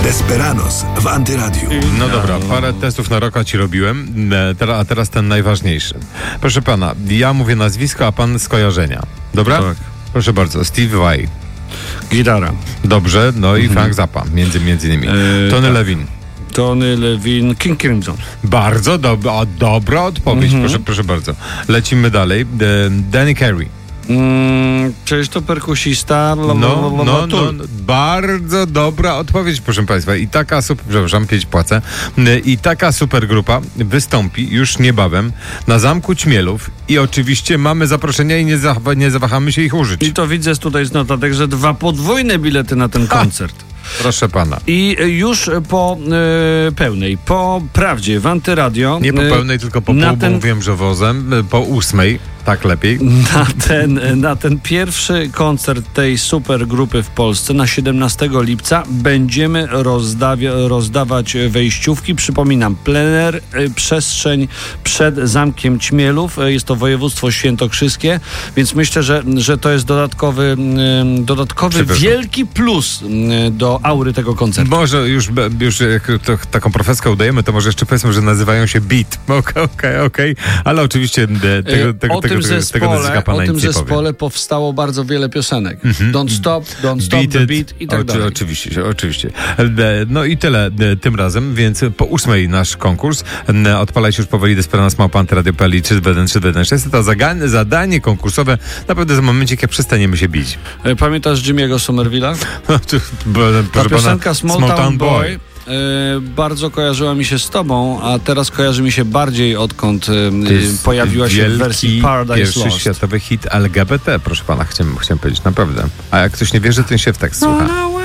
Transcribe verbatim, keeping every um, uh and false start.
Desperados w Antyradiu. No dobra, parę testów na roka ci robiłem, e, a teraz ten najważniejszy. Proszę pana, ja mówię nazwisko, a pan skojarzenia. Dobra? Tak. Proszę bardzo, Steve Vai. Gitara. Dobrze, no i Mhm. Frank Zappa, między, między innymi. E, Tony tak. Levin. Tony Levin, King Crimson. Bardzo dobra, dobra odpowiedź, Mhm. proszę, proszę bardzo. Lecimy dalej. E, Danny Carey. Mm, przecież to perkusista. No, no, no, no, bardzo dobra odpowiedź, proszę państwa. I taka super, przepraszam, pięć płacę. I taka super grupa wystąpi już niebawem na Zamku Ćmielów i oczywiście mamy zaproszenia i nie, zah- nie zawahamy się ich użyć. I to widzę tutaj z notatek, że dwa podwójne bilety na ten koncert. Proszę pana. I już po e, pełnej, po prawdzie w Antyradio. Nie po e, pełnej, tylko po na pół, bo ten- mówiłem, że wozem. Po ósmej, tak lepiej. Na ten, na ten pierwszy koncert tej super grupy w Polsce na siedemnastego lipca będziemy rozdawia, rozdawać wejściówki. Przypominam, plener, y, przestrzeń przed Zamkiem Ćmielów. Y, Jest to województwo świętokrzyskie, więc myślę, że, że to jest dodatkowy, y, dodatkowy Przepraszam. wielki plus y, do aury tego koncertu. Może już, już jak to, taką profeskę udajemy, to może jeszcze powiedzmy, że nazywają się Beat. Okej, okej, okej. Ale oczywiście e, tego, E, tego, o tego, tym tego, zespole, tego nazwiska pana o tym nic nie powiem. zespole powstało bardzo wiele piosenek. Mhm. Don't stop, don't stop Beat the it. beat i tak Oczy- dalej. Oczywiście, oczywiście. E, No i tyle e, tym razem, więc po ósmej nasz konkurs. E, Odpalajcie już powoli Desperados małpa antyradio kropka p l i trzy dwa jeden trzy dwa jeden sześć. To zaga- zadanie konkursowe naprawdę za momencik, jak przestaniemy się bić. E, Pamiętasz Jimmy'ego Somerville'a? No, tu, bo, Ta proszę piosenka pana, Small, Town Boy, e, bardzo kojarzyła mi się z tobą, a teraz kojarzy mi się bardziej, odkąd e, To jest pojawiła się w wielki, wersji Paradise pierwszy Lost. światowy hit L G B T, proszę pana, chciałem, chciałem powiedzieć, naprawdę. A jak ktoś nie wierzy, to się w tekst słucha.